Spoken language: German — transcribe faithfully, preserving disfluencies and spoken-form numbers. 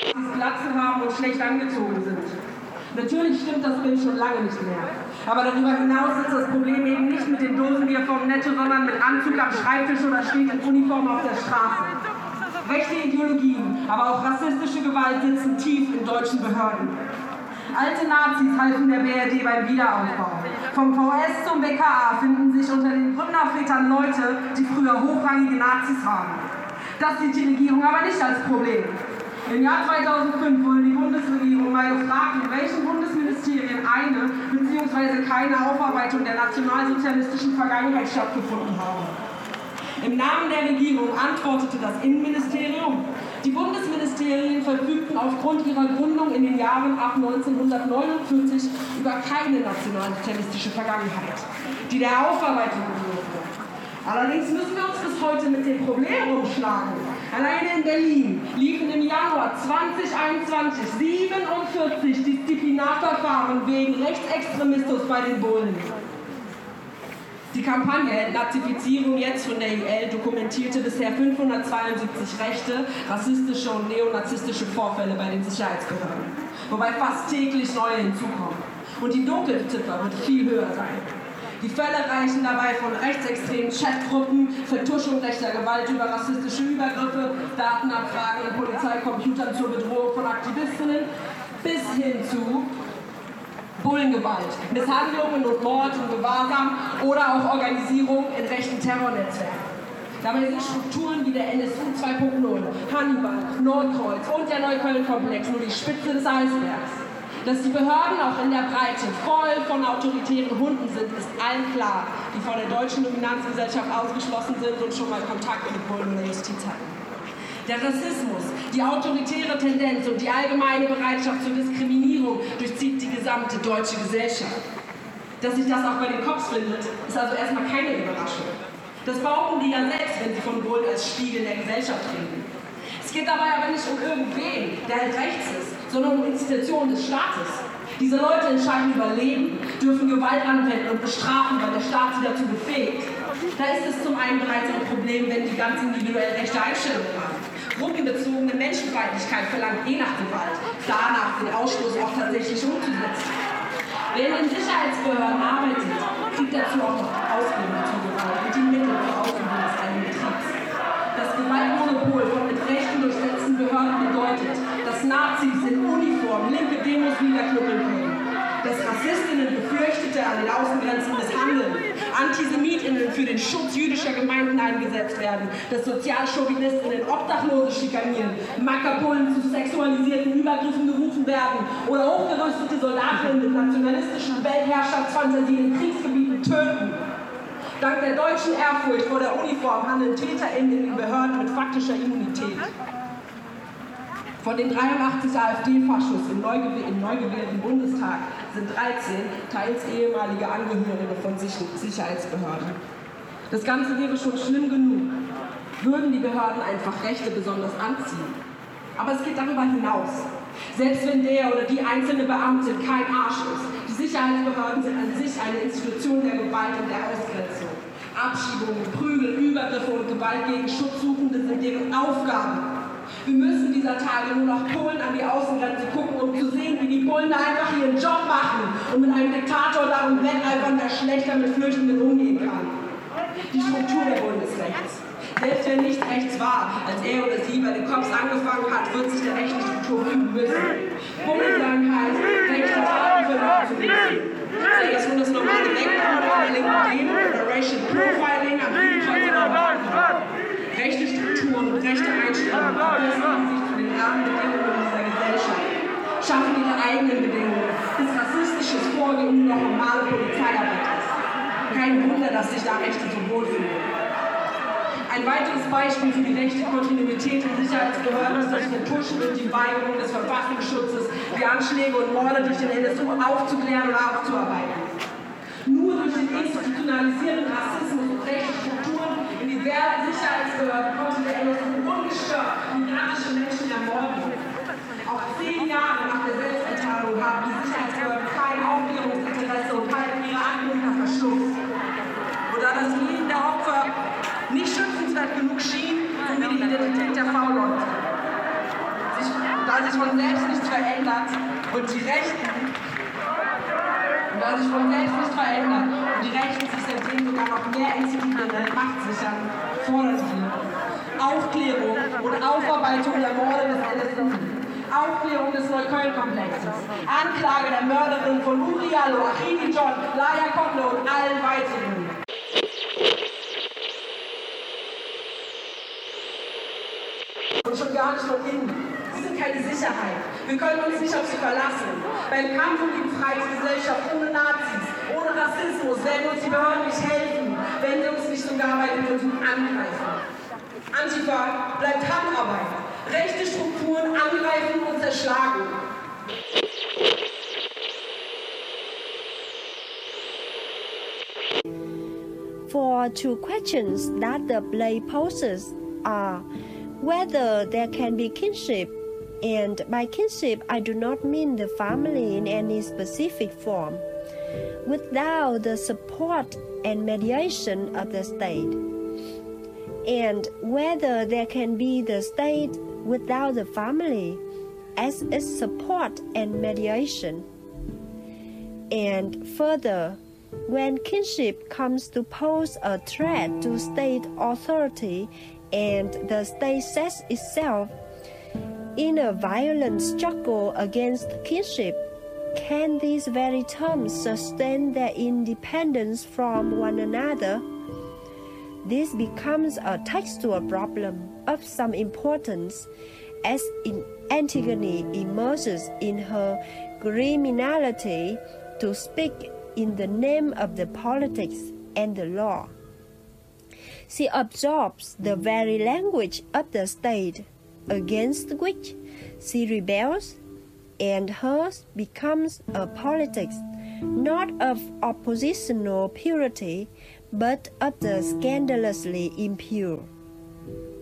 die Glatzen haben und schlecht angezogen sind. Natürlich stimmt das Bild schon lange nicht mehr. Aber darüber hinaus ist das Problem eben nicht mit dem Dosenbier vom Netto, sondern mit Anzug am Schreibtisch oder steht in Uniform auf der Straße. Rechte Ideologien, aber auch rassistische Gewalt sitzen tief in deutschen Behörden. Alte Nazis halfen der B R D beim Wiederaufbau. Vom V S zum B K A finden sich unter den Gründervätern Leute, die früher hochrangige Nazis waren. Das sieht die Regierung aber nicht als Problem. Im Jahr zweitausendfünf wurde die Bundesregierung mal gefragt, in welchen Bundesministerien eine bzw. keine Aufarbeitung der nationalsozialistischen Vergangenheit stattgefunden habe. Im Namen der Regierung antwortete das Innenministerium, die Bundesministerien verfügten aufgrund ihrer Gründung in den Jahren ab neunzehnhundertneunundvierzig über keine nationalsozialistische Vergangenheit, die der Aufarbeitung bedurfte. Allerdings müssen wir uns bis heute mit dem Problem rumschlagen. Alleine in Berlin liefen im Januar zweitausendeinundzwanzig siebenundvierzig Disziplinarverfahren wegen Rechtsextremismus bei den Bullen. Die Kampagne Entnazifizierung jetzt von der I L dokumentierte bisher fünfhundertzweiundsiebzig rechte, rassistische und neonazistische Vorfälle bei den Sicherheitsbehörden, wobei fast täglich neue hinzukommen. Und die Dunkelziffer wird viel höher sein. Die Fälle reichen dabei von rechtsextremen Chatgruppen, Vertuschung rechter Gewalt über rassistische Übergriffe, Datenabfragen in Polizeicomputern zur Bedrohung von Aktivistinnen bis hin zu Bullengewalt, Misshandlungen und Mord im Gewahrsam oder auch Organisierung in rechten Terrornetzwerken. Dabei sind Strukturen wie der N S U zwei punkt null, Hannibal, Nordkreuz und der Neukölln-Komplex nur die Spitze des Eisbergs. Dass die Behörden auch in der Breite voll von autoritären Hunden sind, ist allen klar, die von der deutschen Dominanzgesellschaft ausgeschlossen sind und schon mal Kontakt mit Bullen oder Justiz hatten. Der Rassismus, die autoritäre Tendenz und die allgemeine Bereitschaft zur Diskriminierung durchzieht die gesamte deutsche Gesellschaft. Dass sich das auch bei den Cops findet, ist also erstmal keine Überraschung. Das behaupten die ja selbst, wenn sie von Bullen als Spiegel der Gesellschaft reden. Es geht dabei aber nicht um irgendwen, der halt rechts ist, sondern um Institutionen des Staates. Diese Leute entscheiden über Leben, dürfen Gewalt anwenden und bestrafen, weil der Staat sie dazu befähigt. Da ist es zum einen bereits ein Problem, wenn die ganz individuell rechte Einstellungen haben. Gruppenbezogene Menschenfeindlichkeit verlangt je nach Gewalt, danach den Ausstoß auch tatsächlich umzusetzen. Wer in Sicherheitsbehörden arbeitet, kriegt dazu auch noch Ausbildung zur Gewalt und die Mittel zur Ausübung des eigenen Betriebs. Das Gewaltmonopol von mit Rechten durchsetzten Behörden bedeutet, dass Nazis in Uniform linke Demos niederknüppeln können, dass Rassistinnen Gefürchtete an den Außengrenzen misshandeln, AntisemitInnen für den Schutz jüdischer Gemeinden eingesetzt werden, dass SozialchauvinistInnen Obdachlose schikanieren, Mackerpullen zu sexualisierten Übergriffen gerufen werden oder hochgerüstete Soldatinnen mit nationalistischen Weltherrschaftsfantasien in Kriegsgebieten töten. Dank der deutschen Ehrfurcht vor der Uniform handeln TäterInnen in den Behörden mit faktischer Immunität. Von den dreiundachtzig AfD-Faschos im neu, im neu gewählten Bundestag sind dreizehn teils ehemalige Angehörige von Sicherheitsbehörden. Das Ganze wäre schon schlimm genug, würden die Behörden einfach Rechte besonders anziehen. Aber es geht darüber hinaus. Selbst wenn der oder die einzelne Beamtin kein Arsch ist, die Sicherheitsbehörden sind an sich eine Institution der Gewalt und der Ausgrenzung. Abschiebungen, Prügel, Übergriffe und Gewalt gegen Schutzsuchende sind deren Aufgabe. Wir müssen dieser Tage nur nach Polen an die Außengrenze gucken, um zu sehen, wie die Bullen einfach ihren Job machen und mit einem Diktator darum wetteifern, der schlechter mit Flüchtenden umgehen kann. Die Struktur der Bundesrechts. Selbst wer nicht rechts war, als er oder sie bei den Cops angefangen hat, wird sich der rechten Struktur fügen müssen. Bullen sagen heißt, rechte Taten für Leute zu wissen. Sei es nun das normale Wegkommen von der linken Demo oder Racial Profiling am Kreuz oder am rechte Strukturen und rechte Einstellungen verbessern sich zu den Rahmenbedingungen dieser Gesellschaft, schaffen ihre eigenen Bedingungen, bis rassistisches Vorgehen nur noch normale Polizeiarbeit ist. Kein Wunder, dass sich da Rechte so wohlfühlen. Ein weiteres Beispiel für die rechte Kontinuität in Sicherheitsbehörden ist das Vertuschen und die Weigerung des Verfassungsschutzes, die Anschläge und Morde durch den N S U aufzuklären oder aufzuarbeiten. Nur durch den institutionalisierten Rassismus und rechte Strukturen in diversen Sicherheitsbehörden konnte der N S U ungestört migrantische Menschen ermorden. Auch zehn Jahre nach der Selbstenttarnung haben die Sicherheitsbehörden kein Aufklärungsinteresse und halten ihre Akten unter Verschluss. Oder das Leben der Opfer nicht schützenswert genug schien, um die Identität der V-Leute. Sich da sich von selbst nichts verändert und die Rechten, und da sich von selbst nichts verändert und die Rechten sich seitdem sogar noch mehr institutionelle Macht sichern, fordern wir Aufklärung und Aufarbeitung der Morde des L S D, Aufklärung des Neukölln-Komplexes, Anklage der Mörderin von Uri Jallo, Achidi John, Laya Kotlo und allen weiteren. Und schon gar nicht von innen. Sie sind keine Sicherheit. Wir können uns nicht auf sie verlassen. Beim Kampf um die Freiheitsgesellschaft ohne Nazis, ohne Rassismus werden uns die Behörden nicht helfen, wenn sie uns nicht sogar bei den Versuchen angreifen. Antifa bleibt Handarbeit. Rechte Strukturen angreifen und zerschlagen. For two questions that the play poses are whether there can be kinship, and by kinship I do not mean the family in any specific form, without the support and mediation of the state, and whether there can be the state without the family as its support and mediation. And further, when kinship comes to pose a threat to state authority and the state sets itself in a violent struggle against kinship, can these very terms sustain their independence from one another? This becomes a textual problem of some importance as in Antigone emerges in her criminality to speak in the name of the politics and the law. She absorbs the very language of the state against which she rebels, and hers becomes a politics not of oppositional purity, but of the scandalously impure.